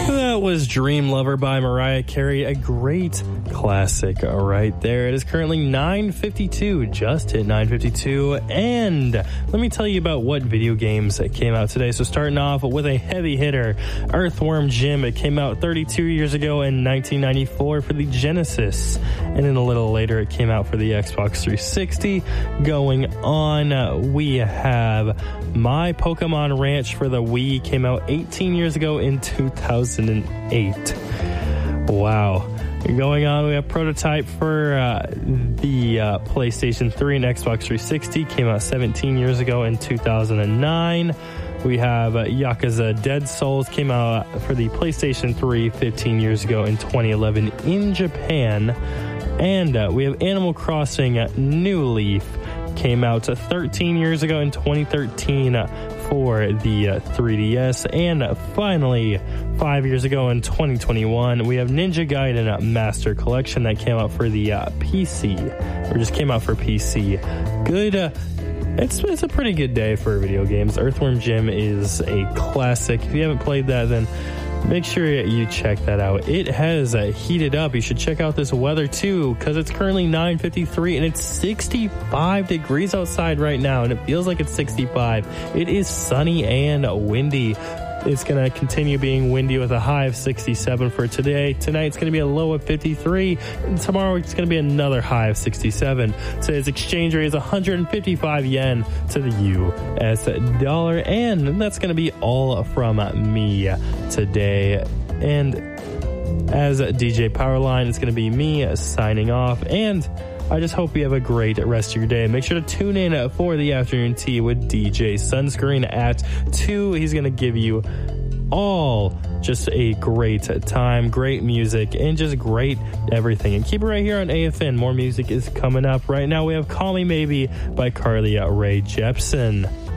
That was Dream Lover by Mariah Carey, a great classic right there. It is currently 9:52, just hit 9:52, and let me tell you about what video games that came out today. So starting off with a heavy hitter, Earthworm Jim. It came out 32 years ago in 1994 for the Genesis, and then a little later it came out for the Xbox 360. Going on, we have My Pokemon Ranch for the Wii, came out 18 years ago in 2008. Wow. Going on, we have Prototype for the PlayStation 3 and Xbox 360, came out 17 years ago in 2009. We have Yakuza Dead Souls, came out for the PlayStation 3 15 years ago in 2011 in Japan. And we have Animal Crossing New Leaf, came out 13 years ago in 2013 for the 3DS. And finally, 5 years ago in 2021, we have Ninja Gaiden Master Collection that came out for the PC, or just came out for PC. Good. It's a pretty good day for video games. Earthworm Jim is a classic. If you haven't played that, then make sure you check that out. It has heated up. You should check out this weather too, because it's currently 9:53 and it's 65 degrees outside right now, and it feels like it's 65. It is sunny and windy. It's going to continue being windy with a high of 67 for today. Tonight it's going to be a low of 53. And tomorrow it's going to be another high of 67. Today's exchange rate is 155 yen to the US dollar. And that's going to be all from me today. And as DJ Powerline, it's going to be me signing off. And I just hope you have a great rest of your day. Make sure to tune in for the afternoon tea with DJ Sunscreen at 2. He's going to give you all just a great time, great music, and just great everything. And keep it right here on AFN. More music is coming up. Right now we have Call Me Maybe by Carly Rae Jepsen.